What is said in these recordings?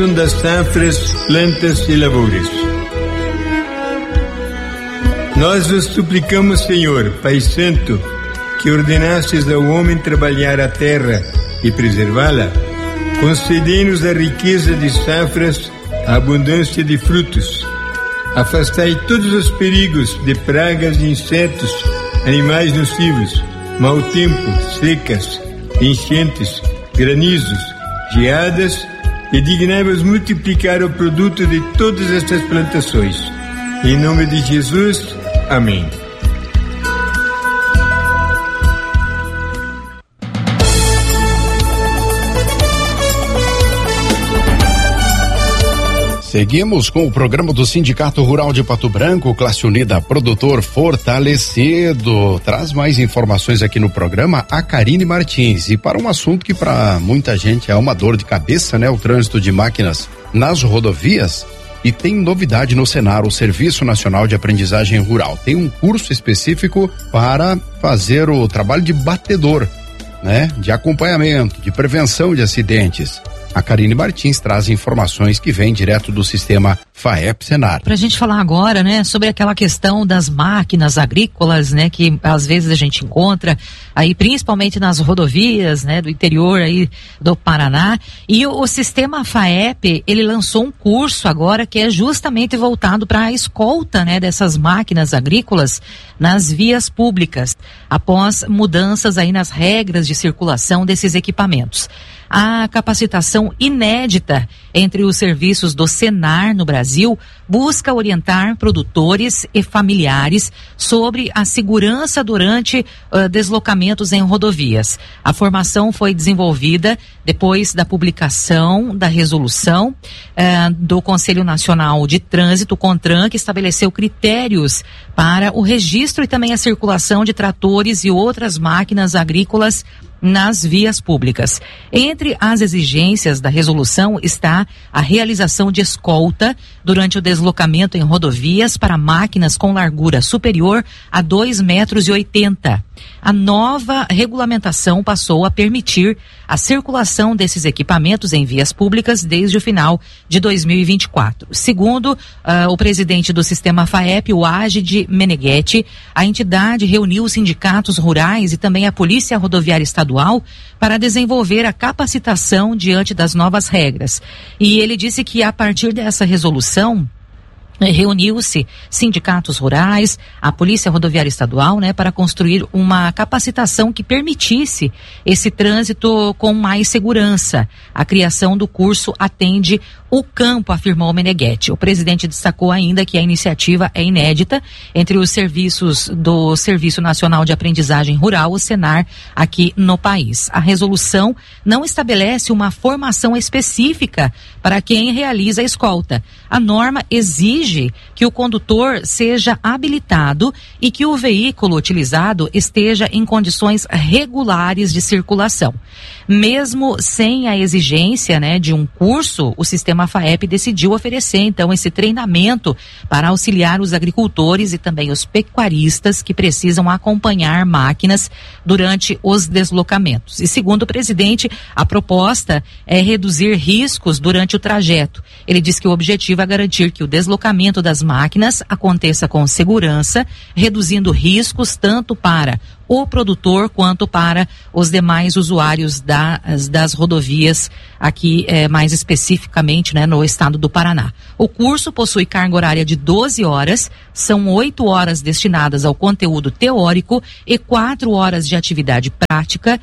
das safras, plantas e lavouras. Nós vos suplicamos, Senhor, Pai Santo, que ordenastes ao homem trabalhar a terra e preservá-la, concedei-nos a riqueza de safras, a abundância de frutos. Afastai todos os perigos de pragas e insetos, animais nocivos, mau tempo, secas, enchentes, granizos, geadas, e dignai-vos multiplicar o produto de todas estas plantações. Em nome de Jesus, amém. Seguimos com o programa do Sindicato Rural de Pato Branco, Classe Unida, produtor fortalecido. Traz mais informações aqui no programa a Karine Martins. E para um assunto que para muita gente é uma dor de cabeça, né? O trânsito de máquinas nas rodovias. E tem novidade no Senar, o Serviço Nacional de Aprendizagem Rural. Tem um curso específico para fazer o trabalho de batedor, né? De acompanhamento, de prevenção de acidentes. A Karine Martins traz informações que vêm direto do sistema FAEP-Senar. Pra gente falar agora, né, sobre aquela questão das máquinas agrícolas, né, que às vezes a gente encontra aí principalmente nas rodovias, né, do interior aí do Paraná. E o sistema FAEP, ele lançou um curso agora que é justamente voltado para a escolta, né, dessas máquinas agrícolas nas vias públicas, após mudanças aí nas regras de circulação desses equipamentos. A capacitação inédita entre os serviços do Senar no Brasil busca orientar produtores e familiares sobre a segurança durante deslocamentos em rodovias. A formação foi desenvolvida depois da publicação da resolução do Conselho Nacional de Trânsito, CONTRAN, que estabeleceu critérios para o registro e também a circulação de tratores e outras máquinas agrícolas nas vias públicas. Entre as exigências da resolução está a realização de escolta durante o deslocamento em rodovias para máquinas com largura superior a 2,80 metros. A nova regulamentação passou a permitir a circulação desses equipamentos em vias públicas desde o final de 2024. Segundo o presidente do sistema FAEP, o Ágide Meneghetti, a entidade reuniu os sindicatos rurais e também a Polícia Rodoviária Estadual para desenvolver a capacitação diante das novas regras. E ele disse que a partir dessa resolução reuniu-se sindicatos rurais, a Polícia Rodoviária Estadual, né, para construir uma capacitação que permitisse esse trânsito com mais segurança. A criação do curso atende o campo, afirmou Meneghetti. O presidente destacou ainda que a iniciativa é inédita entre os serviços do Serviço Nacional de Aprendizagem Rural, o Senar, aqui no país. A resolução não estabelece uma formação específica para quem realiza a escolta. A norma exige que o condutor seja habilitado e que o veículo utilizado esteja em condições regulares de circulação. Mesmo sem a exigência, né, de um curso, o sistema FAEP decidiu oferecer, então, esse treinamento para auxiliar os agricultores e também os pecuaristas que precisam acompanhar máquinas durante os deslocamentos. E segundo o presidente, a proposta é reduzir riscos durante o trajeto. Ele diz que o objetivo é garantir que o deslocamento das máquinas aconteça com segurança, reduzindo riscos tanto para o produtor quanto para os demais usuários das rodovias aqui, mais especificamente, né, no estado do Paraná. O curso possui carga horária de 12 horas, são 8 horas destinadas ao conteúdo teórico e 4 horas de atividade prática.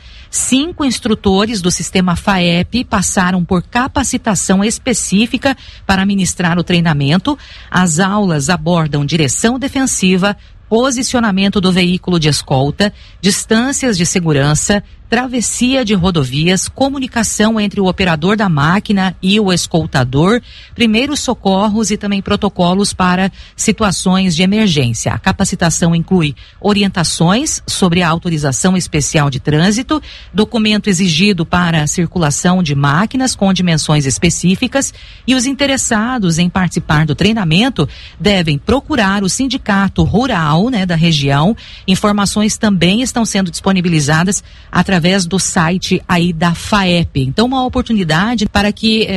5 instrutores do sistema FAEP passaram por capacitação específica para ministrar o treinamento. As aulas abordam direção defensiva, posicionamento do veículo de escolta, distâncias de segurança, travessia de rodovias, comunicação entre o operador da máquina e o escoltador, primeiros socorros e também protocolos para situações de emergência. A capacitação inclui orientações sobre a autorização especial de trânsito, documento exigido para a circulação de máquinas com dimensões específicas, e os interessados em participar do treinamento devem procurar o sindicato rural, né, da região. Informações também estão sendo disponibilizadas através através do site aí da FAEP. Então, uma oportunidade para que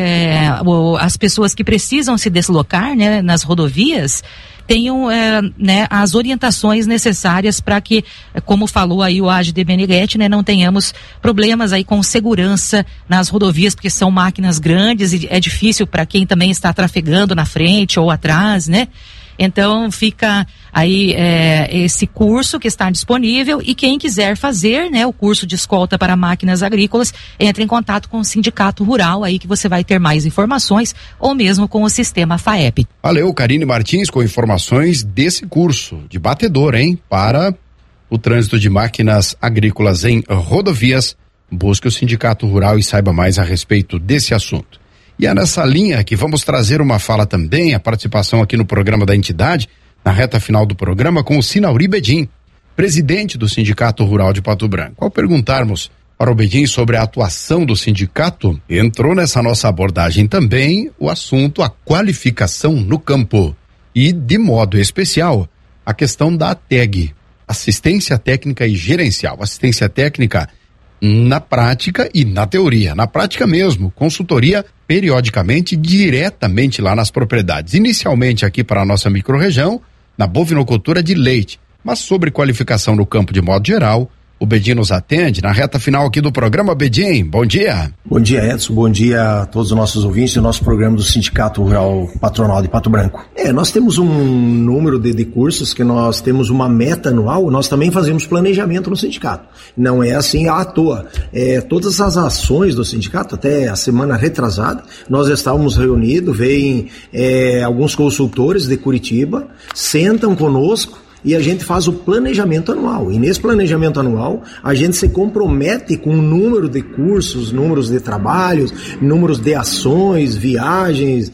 as pessoas que precisam se deslocar, né, nas rodovias tenham né, as orientações necessárias para que, como falou aí o AGD Meneghetti, né, não tenhamos problemas aí com segurança nas rodovias, porque são máquinas grandes e é difícil para quem também está trafegando na frente ou atrás, né? Então fica aí esse curso que está disponível, e quem quiser fazer, né, o curso de escolta para máquinas agrícolas, entre em contato com o Sindicato Rural aí que você vai ter mais informações, ou mesmo com o sistema FAEP. Valeu, Karine Martins, com informações desse curso de batedor, hein? Para o trânsito de máquinas agrícolas em rodovias. Busque o Sindicato Rural e saiba mais a respeito desse assunto. E é nessa linha que vamos trazer uma fala também, a participação aqui no programa da entidade, na reta final do programa, com o Sinauri Bedin, presidente do Sindicato Rural de Pato Branco. Ao perguntarmos para o Bedin sobre a atuação do sindicato, entrou nessa nossa abordagem também o assunto, a qualificação no campo. E, de modo especial, a questão da ATEG, assistência técnica e gerencial. Assistência técnica na prática e na teoria. Na prática mesmo, consultoria periodicamente, diretamente lá nas propriedades. Inicialmente aqui para a nossa microrregião, na bovinocultura de leite. Mas sobre qualificação no campo de modo geral, o Bedin nos atende na reta final aqui do programa. Bedin, bom dia. Bom dia, Edson, bom dia a todos os nossos ouvintes do nosso programa do Sindicato Rural Patronal de Pato Branco. Nós temos um número de cursos que nós temos uma meta anual, nós também fazemos planejamento no sindicato. Não é assim à toa. Todas as ações do sindicato, até a semana retrasada, nós estávamos reunidos, vêm alguns consultores de Curitiba, sentam conosco, e a gente faz o planejamento anual. E nesse planejamento anual, a gente se compromete com o número de cursos, números de trabalhos, números de ações, viagens,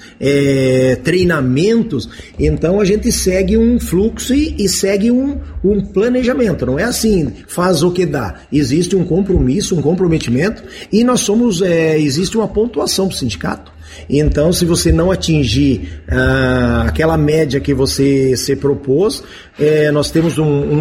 treinamentos. Então a gente segue um fluxo e segue um planejamento. Não é assim, faz o que dá. Existe um compromisso, um comprometimento, e nós somos, existe uma pontuação para o sindicato. Então, se você não atingir aquela média que você se propôs, nós temos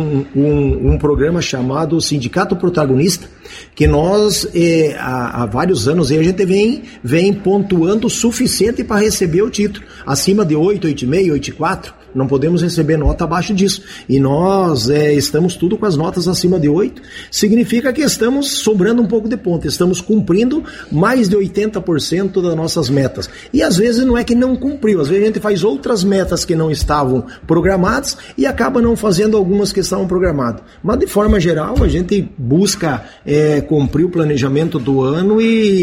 um programa chamado Sindicato Protagonista, que nós, há vários anos, a gente vem pontuando o suficiente para receber o título. Acima de 8, 8,5, 8,4, não podemos receber nota abaixo disso. E nós estamos tudo com as notas acima de 8, significa que estamos sobrando um pouco de ponto, estamos cumprindo mais de 80% das nossas metas. E às vezes não é que não cumpriu, às vezes a gente faz outras metas que não estavam programadas e acaba não fazendo algumas que estavam programadas. Mas de forma geral, a gente busca cumprir o planejamento do ano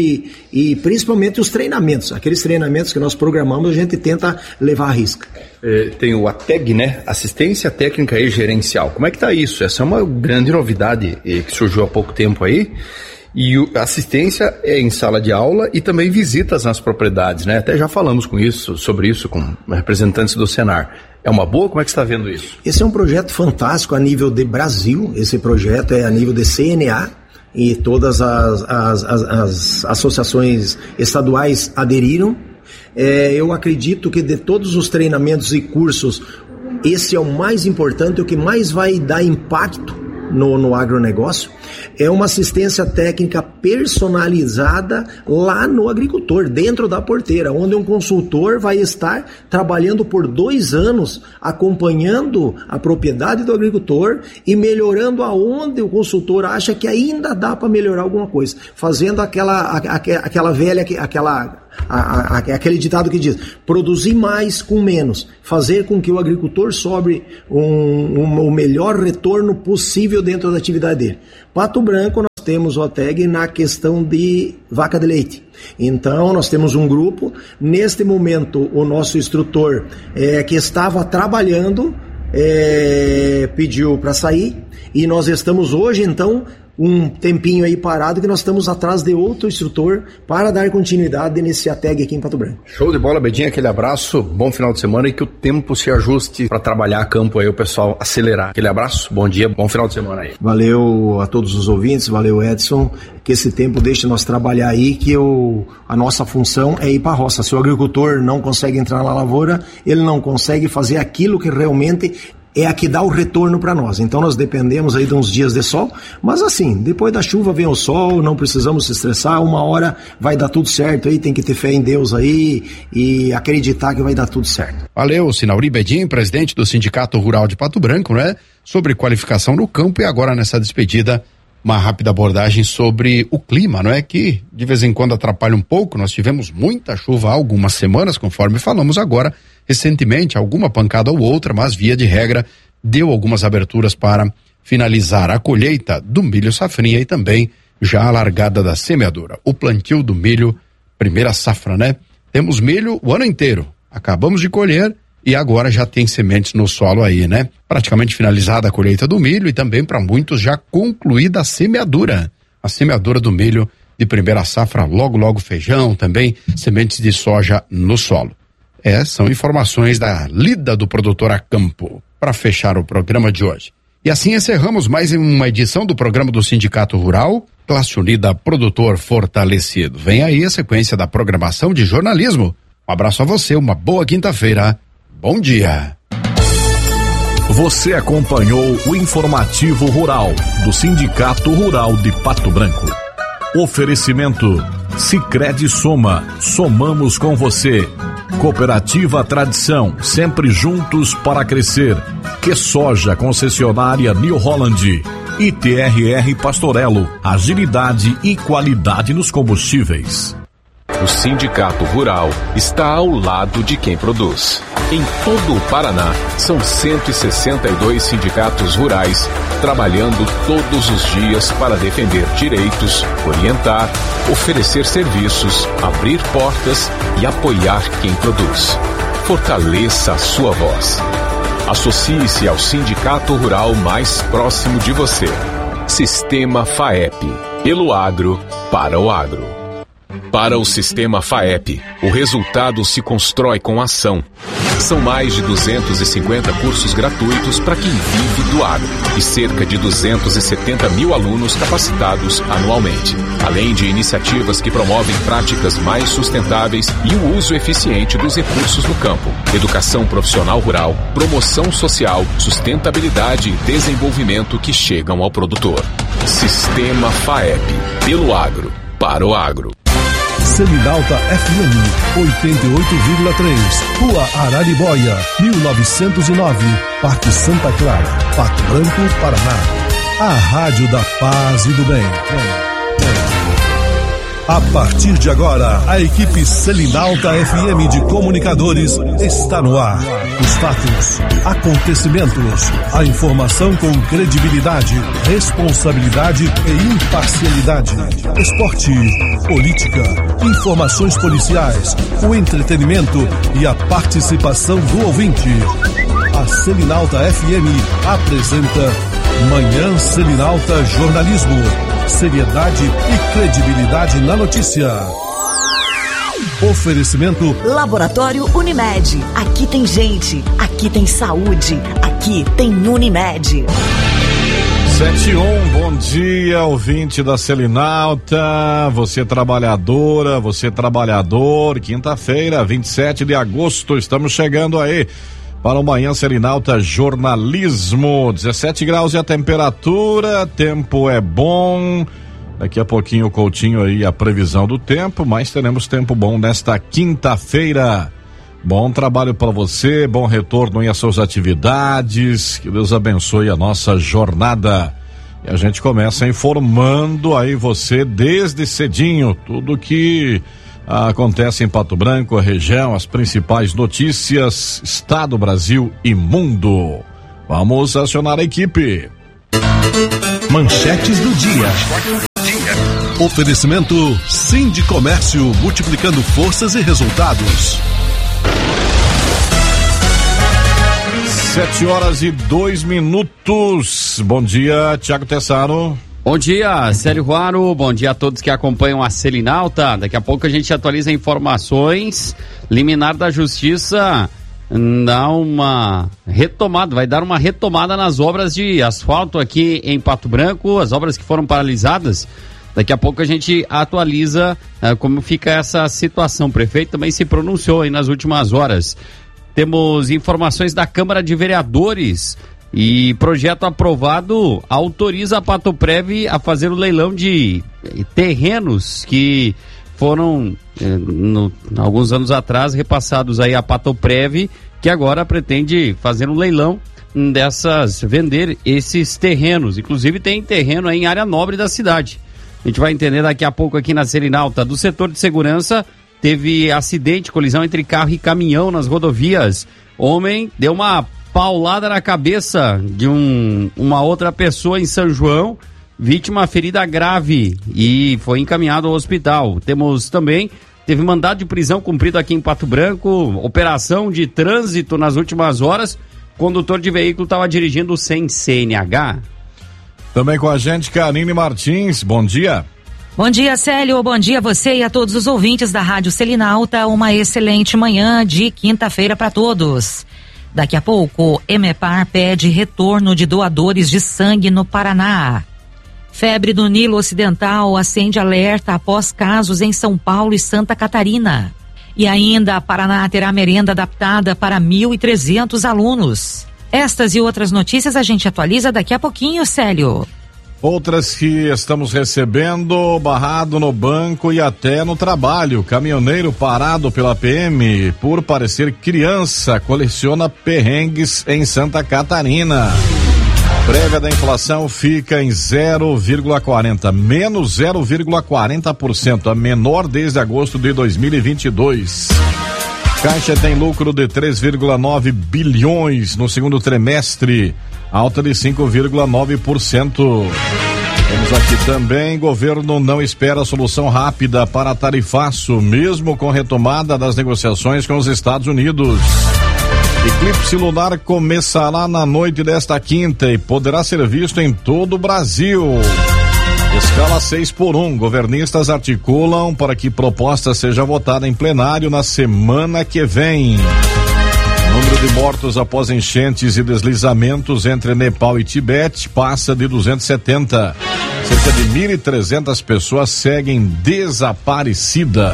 e principalmente os treinamentos. Aqueles treinamentos que nós programamos, a gente tenta levar à risca. Tem o ATEG, né? Assistência Técnica e Gerencial. Como é que tá isso? Essa é uma grande novidade que surgiu há pouco tempo aí. E a assistência é em sala de aula e também visitas nas propriedades, né? Até já falamos sobre isso com representantes do Senar. É uma boa? Como é que você está vendo isso? Esse é um projeto fantástico a nível de Brasil. Esse projeto é a nível de CNA e todas as associações estaduais aderiram. Eu acredito que de todos os treinamentos e cursos, esse é o mais importante, o que mais vai dar impacto no agronegócio. É uma assistência técnica personalizada lá no agricultor, dentro da porteira, onde um consultor vai estar trabalhando por 2 anos, acompanhando a propriedade do agricultor e melhorando aonde o consultor acha que ainda dá para melhorar alguma coisa, fazendo aquela velha, aquele ditado que diz: produzir mais com menos, fazer com que o agricultor sobre o melhor retorno possível dentro da atividade dele. Pato Branco, nós temos o ATEG na questão de vaca de leite. Então, nós temos um grupo. Neste momento, o nosso instrutor que estava trabalhando pediu para sair, e nós estamos hoje, então, um tempinho aí parado, que nós estamos atrás de outro instrutor para dar continuidade nesse ATEG aqui em Pato Branco. Show de bola, Bedinho, aquele abraço, bom final de semana e que o tempo se ajuste para trabalhar a campo aí, o pessoal acelerar. Aquele abraço, bom dia, bom final de semana aí. Valeu a todos os ouvintes, valeu Edson, que esse tempo deixe nós trabalhar aí, que a nossa função é ir para a roça. Se o agricultor não consegue entrar na lavoura, ele não consegue fazer aquilo que realmente é a que dá o retorno para nós. Então nós dependemos aí de uns dias de sol, mas assim, depois da chuva vem o sol, não precisamos se estressar, uma hora vai dar tudo certo aí, tem que ter fé em Deus aí e acreditar que vai dar tudo certo. Valeu, Sinauri Bedin, presidente do Sindicato Rural de Pato Branco, né? Sobre qualificação no campo, e agora nessa despedida, uma rápida abordagem sobre o clima, não é? Que de vez em quando atrapalha um pouco. Nós tivemos muita chuva há algumas semanas, conforme falamos agora, recentemente, alguma pancada ou outra, mas via de regra, deu algumas aberturas para finalizar a colheita do milho safrinha e também já a largada da semeadura. O plantio do milho, primeira safra, né? Temos milho o ano inteiro. Acabamos de colher e agora já tem sementes no solo aí, né? Praticamente finalizada a colheita do milho e também para muitos já concluída a semeadura do milho de primeira safra, logo feijão, também sementes de soja no solo. São informações da lida do produtor a campo, para fechar o programa de hoje. E assim encerramos mais uma edição do programa do Sindicato Rural, Classe Unida Produtor Fortalecido. Vem aí a sequência da programação de jornalismo. Um abraço a você, uma boa quinta-feira. Bom dia. Você acompanhou o Informativo Rural do Sindicato Rural de Pato Branco. Oferecimento Sicredi Soma, somamos com você. Cooperativa Tradição, sempre juntos para crescer. Que Soja, concessionária New Holland. ITRR Pastorello, agilidade e qualidade nos combustíveis. O Sindicato Rural está ao lado de quem produz. Em todo o Paraná, são 162 sindicatos rurais trabalhando todos os dias para defender direitos, orientar, oferecer serviços, abrir portas e apoiar quem produz. Fortaleça a sua voz. Associe-se ao Sindicato Rural mais próximo de você. Sistema FAEP. Pelo agro, para o agro. Para o Sistema FAEP, o resultado se constrói com ação. São mais de 250 cursos gratuitos para quem vive do agro e cerca de 270 mil alunos capacitados anualmente, além de iniciativas que promovem práticas mais sustentáveis e o uso eficiente dos recursos no campo, educação profissional rural, promoção social, sustentabilidade e desenvolvimento que chegam ao produtor. Sistema FAEP, pelo agro, para o agro. Selinalta FM 88,3, Rua Araribóia, 1909, Parque Santa Clara, Pato Branco, Paraná. A Rádio da Paz e do Bem. A partir de agora, a equipe Selinalta FM de comunicadores está no ar. Os fatos, acontecimentos, a informação com credibilidade, responsabilidade e imparcialidade. Esporte, política, informações policiais, o entretenimento e a participação do ouvinte. A Selinalta FM apresenta Manhã Selinalta Jornalismo. Seriedade e credibilidade na notícia. Oferecimento Laboratório Unimed. Aqui tem gente, aqui tem saúde, aqui tem Unimed. 7:01, bom dia, ouvinte da Selinalta, você trabalhadora, você trabalhador, quinta-feira, 27 de agosto, estamos chegando aí para o Manhã Selinalta Jornalismo. 17 graus e a temperatura, tempo é bom. Daqui a pouquinho o Coutinho aí, a previsão do tempo, mas teremos tempo bom nesta quinta-feira. Bom trabalho para você, bom retorno aí às suas atividades, que Deus abençoe a nossa jornada. E a gente começa informando aí você desde cedinho, tudo que acontece em Pato Branco, a região, as principais notícias, estado, Brasil e mundo. Vamos acionar a equipe. Manchetes do dia. Oferecimento Sindicomércio, multiplicando forças e resultados. 7:02. Bom dia, Tiago Tessaro. Bom dia, Célio Ruaro, bom dia a todos que acompanham a Selinalta. Daqui a pouco a gente atualiza informações. Liminar da Justiça dá uma retomada, vai dar uma retomada nas obras de asfalto aqui em Pato Branco, as obras que foram paralisadas. Daqui a pouco a gente atualiza como fica essa situação. O prefeito também se pronunciou aí nas últimas horas. Temos informações da Câmara de Vereadores e projeto aprovado autoriza a Patoprev a fazer o leilão de terrenos que foram, alguns anos atrás, repassados aí a Patoprev, que agora pretende fazer um leilão vender esses terrenos. Inclusive tem terreno aí em área nobre da cidade. A gente vai entender daqui a pouco aqui na Selinalta. Do setor de segurança, teve acidente, colisão entre carro e caminhão nas rodovias. Homem deu uma paulada na cabeça de uma outra pessoa em São João, vítima ferida grave e foi encaminhado ao hospital. Teve mandado de prisão cumprido aqui em Pato Branco, operação de trânsito nas últimas horas, condutor de veículo estava dirigindo sem CNH. Também com a gente, Karine Martins, bom dia. Bom dia, Célio, bom dia a você e a todos os ouvintes da Rádio Selinalta, uma excelente manhã de quinta-feira para todos. Daqui a pouco, EMEPAR pede retorno de doadores de sangue no Paraná. Febre do Nilo Ocidental acende alerta após casos em São Paulo e Santa Catarina. E ainda, Paraná terá merenda adaptada para 1.300 alunos. Estas e outras notícias a gente atualiza daqui a pouquinho, Célio. Outras que estamos recebendo, barrado no banco e até no trabalho. Caminhoneiro parado pela PM por parecer criança coleciona perrengues em Santa Catarina. Prévia da inflação fica em 0,40, menos 0,40%, a menor desde agosto de 2022. Caixa tem lucro de 3,9 bilhões no segundo trimestre, alta de 5,9%. Temos aqui também, governo não espera solução rápida para tarifaço, mesmo com retomada das negociações com os Estados Unidos. Eclipse lunar começará na noite desta quinta e poderá ser visto em todo o Brasil. Escala 6x1, governistas articulam para que proposta seja votada em plenário na semana que vem. Número de mortos após enchentes e deslizamentos entre Nepal e Tibete passa de 270. Cerca de 1.300 pessoas seguem desaparecidas.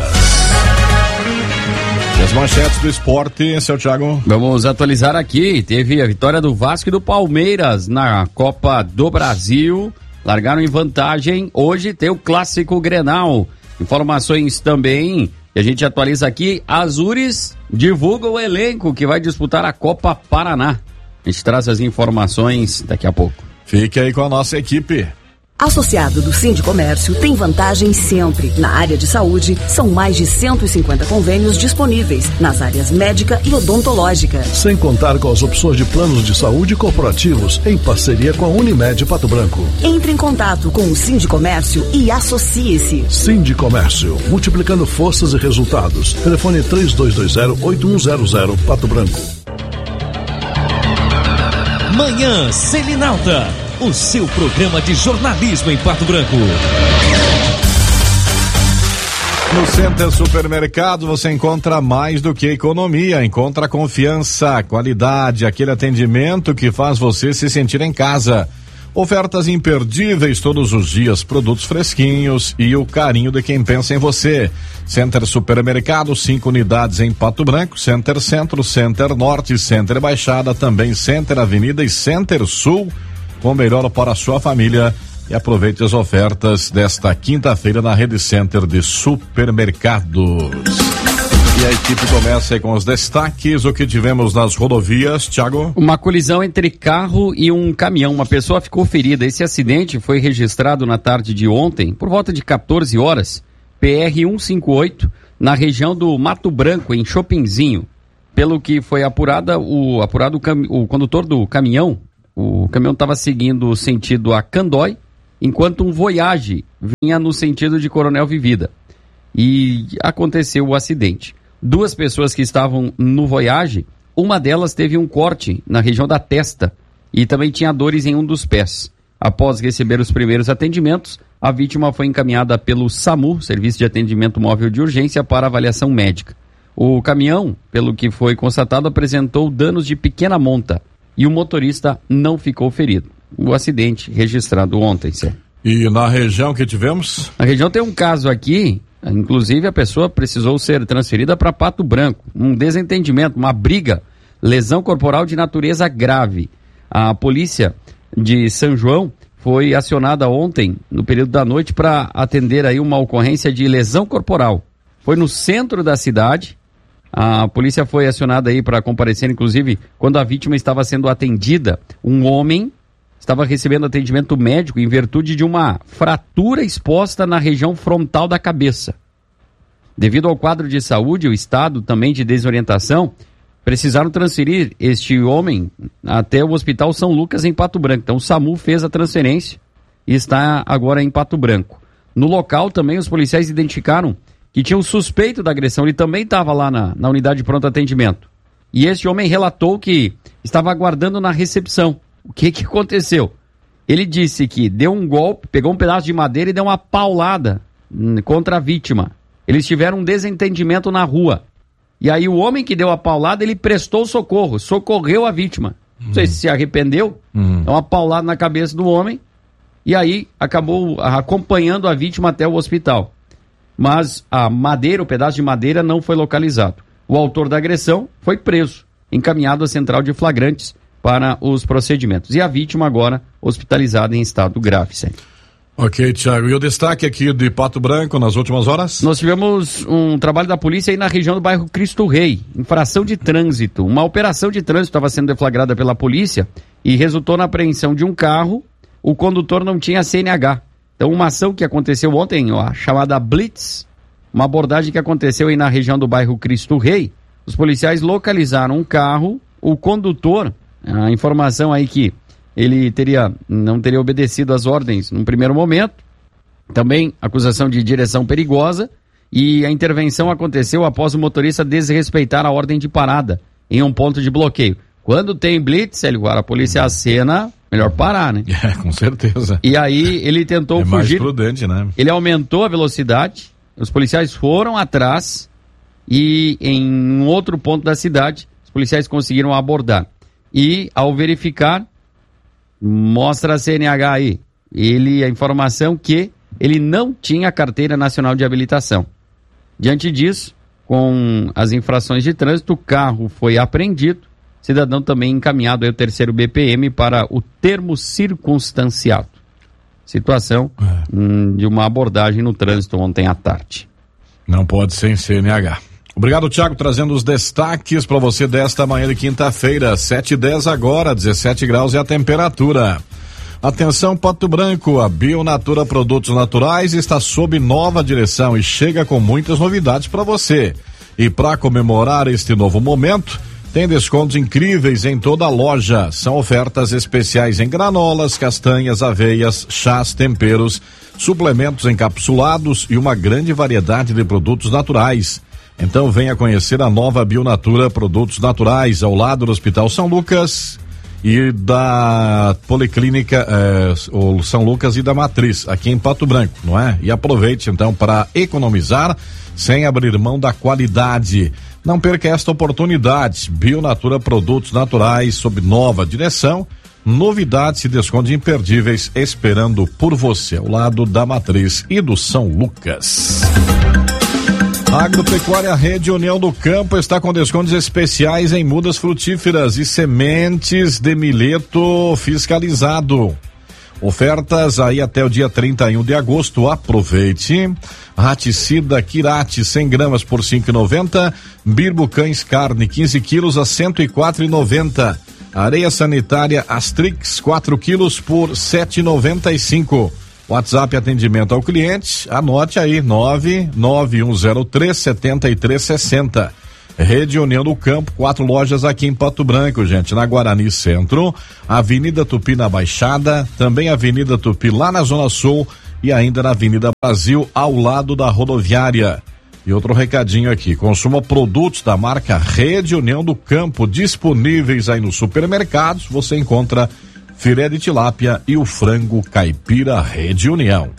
E as manchetes do esporte, seu Thiago? Vamos atualizar aqui. Teve a vitória do Vasco e do Palmeiras na Copa do Brasil. Largaram em vantagem. Hoje tem o Clássico Grenal. Informações também que a gente atualiza aqui. Azures divulga o elenco que vai disputar a Copa Paraná. A gente traz as informações daqui a pouco. Fique aí com a nossa equipe. Associado do Sindicomércio tem vantagem sempre. Na área de saúde, são mais de 150 convênios disponíveis nas áreas médica e odontológica. Sem contar com as opções de planos de saúde corporativos em parceria com a Unimed Pato Branco. Entre em contato com o Sindicomércio e associe-se. Sindicomércio, multiplicando forças e resultados. Telefone 3220-8100 Pato Branco. Manhã Selinalta, o seu programa de jornalismo em Pato Branco. No Center Supermercado você encontra mais do que economia, encontra confiança, qualidade, aquele atendimento que faz você se sentir em casa. Ofertas imperdíveis todos os dias, produtos fresquinhos e o carinho de quem pensa em você. Center Supermercado, 5 unidades em Pato Branco, Center Centro, Center Norte, Center Baixada, também Center Avenida e Center Sul, com o melhor para a sua família. E aproveite as ofertas desta quinta-feira na Rede Center de Supermercados. E a equipe começa aí com os destaques, o que tivemos nas rodovias, Thiago? Uma colisão entre carro e um caminhão, uma pessoa ficou ferida. Esse acidente foi registrado na tarde de ontem, por volta de 14 horas, PR-158, na região do Mato Branco, em Chopinzinho. Pelo que foi apurado o condutor do caminhão, o caminhão estava seguindo o sentido a Candói, enquanto um Voyage vinha no sentido de Coronel Vivida. E aconteceu o acidente. 2 pessoas que estavam no Voyage, uma delas teve um corte na região da testa e também tinha dores em um dos pés. Após receber os primeiros atendimentos, a vítima foi encaminhada pelo SAMU, Serviço de Atendimento Móvel de Urgência, para avaliação médica. O caminhão, pelo que foi constatado, apresentou danos de pequena monta e o motorista não ficou ferido. O acidente registrado ontem, Cé. E na região que tivemos? Na região tem um caso aqui, inclusive a pessoa precisou ser transferida para Pato Branco. Um desentendimento, uma briga lesão corporal de natureza grave. A polícia de São João foi acionada ontem, no período da noite, para atender aí uma ocorrência de lesão corporal. Foi no centro da cidade. A polícia foi acionada aí para comparecer, inclusive, quando a vítima estava sendo atendida. Um homem estava recebendo atendimento médico em virtude de uma fratura exposta na região frontal da cabeça. Devido ao quadro de saúde, o estado também de desorientação, precisaram transferir este homem até o Hospital São Lucas, em Pato Branco. Então o SAMU fez a transferência e está agora em Pato Branco. No local também os policiais identificaram que tinha um suspeito da agressão. Ele também estava lá na unidade de pronto atendimento. E este homem relatou que estava aguardando na recepção. O que aconteceu? Ele disse que deu um golpe, pegou um pedaço de madeira e deu uma paulada contra a vítima. Eles tiveram um desentendimento na rua. E aí o homem que deu a paulada, ele prestou socorro, socorreu a vítima. Não sei se arrependeu, deu uma paulada na cabeça do homem, e aí acabou acompanhando a vítima até o hospital. Mas a madeira, o pedaço de madeira, não foi localizado. O autor da agressão foi preso, encaminhado à central de flagrantes para os procedimentos. E a vítima agora hospitalizada em estado grave, sempre. Ok, Thiago. E o destaque aqui de Pato Branco nas últimas horas? Nós tivemos um trabalho da polícia aí na região do bairro Cristo Rei, infração de trânsito. Uma operação de trânsito estava sendo deflagrada pela polícia e resultou na apreensão de um carro. O condutor não tinha CNH. Então, uma ação que aconteceu ontem, a chamada Blitz, uma abordagem que aconteceu aí na região do bairro Cristo Rei. Os policiais localizaram um carro, o condutor, a informação aí que ele não teria obedecido às ordens num primeiro momento, também acusação de direção perigosa, e a intervenção aconteceu após o motorista desrespeitar a ordem de parada em um ponto de bloqueio. Quando tem blitz, a polícia acena, melhor parar, né? Com certeza. E aí ele tentou fugir. Mais prudente, né? Ele aumentou a velocidade, os policiais foram atrás e em um outro ponto da cidade, os policiais conseguiram abordar. E ao verificar, mostra a CNH aí. A informação que ele não tinha carteira nacional de habilitação. Diante disso, com as infrações de trânsito, o carro foi apreendido, cidadão também encaminhado ao 3º BPM para o termo circunstanciado. Situação de uma abordagem no trânsito ontem à tarde. Não pode ser em CNH. Obrigado, Thiago, trazendo os destaques para você desta manhã de quinta-feira, 7h10 agora, 17 graus é a temperatura. Atenção, Pato Branco, a Bionatura Produtos Naturais está sob nova direção e chega com muitas novidades para você. E para comemorar este novo momento, tem descontos incríveis em toda a loja. São ofertas especiais em granolas, castanhas, aveias, chás, temperos, suplementos encapsulados e uma grande variedade de produtos naturais. Então venha conhecer a nova Bionatura Produtos Naturais ao lado do Hospital São Lucas e da Policlínica o São Lucas e da Matriz, aqui em Pato Branco, não é? E aproveite então para economizar sem abrir mão da qualidade. Não perca esta oportunidade. Bionatura Produtos Naturais sob nova direção, novidades e descontos imperdíveis esperando por você ao lado da Matriz e do São Lucas. A Agropecuária Rede União do Campo está com descontos especiais em mudas frutíferas e sementes de milheto fiscalizado. Ofertas aí até o dia 31 de agosto. Aproveite. Raticida Kirati 100 gramas por 5,90. Birbo Cães Carne 15 quilos a 104,90. Areia sanitária Astrix 4 quilos por 7,95. WhatsApp atendimento ao cliente, anote aí, 99103-7360. Rede União do Campo, 4 lojas aqui em Pato Branco, gente, na Guarani Centro, Avenida Tupi na Baixada, também Avenida Tupi lá na Zona Sul e ainda na Avenida Brasil, ao lado da rodoviária. E outro recadinho aqui, consuma produtos da marca Rede União do Campo, disponíveis aí nos supermercados, você encontra filé de tilápia e o frango caipira Rede União.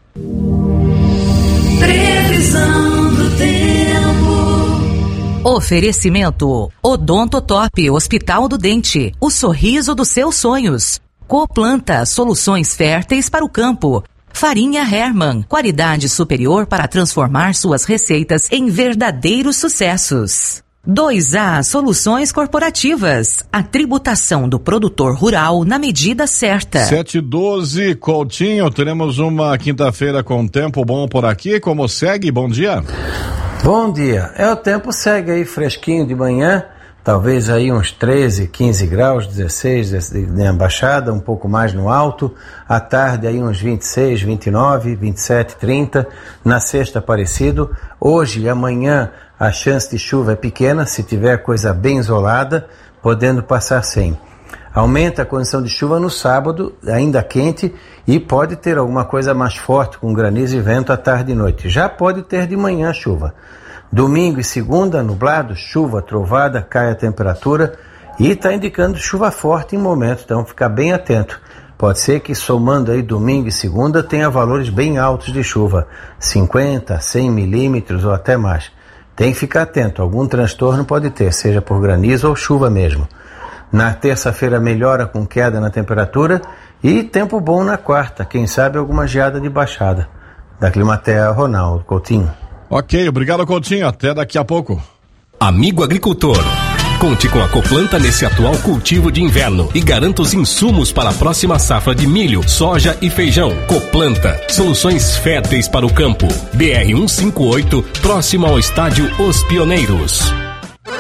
Previsão do tempo. Oferecimento Odonto Top Hospital do Dente, o sorriso dos seus sonhos. Coplanta, soluções férteis para o campo. Farinha Hermann, qualidade superior para transformar suas receitas em verdadeiros sucessos. 2A Soluções Corporativas, a tributação do produtor rural na medida certa. 7:12, Coutinho, teremos uma quinta-feira com tempo bom por aqui, como segue? Bom dia. Bom dia, o tempo segue aí fresquinho de manhã, talvez aí uns 13, 15 graus, 16 na Baixada, um pouco mais no alto, à tarde aí uns 26, 29, 27, 30, na sexta parecido, hoje e amanhã a chance de chuva é pequena, se tiver coisa bem isolada, podendo passar sem. Aumenta a condição de chuva no sábado, ainda quente, e pode ter alguma coisa mais forte, com granizo e vento à tarde e noite. Já pode ter de manhã chuva. Domingo e segunda, nublado, chuva, trovada, cai a temperatura e está indicando chuva forte em momento, então ficar bem atento. Pode ser que somando aí domingo e segunda tenha valores bem altos de chuva, 50, 100 milímetros ou até mais. Tem que ficar atento, algum transtorno pode ter, seja por granizo ou chuva mesmo. Na terça-feira melhora com queda na temperatura e tempo bom na quarta, quem sabe alguma geada de baixada. Da Climatea, Ronaldo Coutinho. Ok, obrigado Coutinho, até daqui a pouco. Amigo agricultor, conte com a Coplanta nesse atual cultivo de inverno e garanta os insumos para a próxima safra de milho, soja e feijão. Coplanta, soluções férteis para o campo. BR-158, próximo ao estádio Os Pioneiros.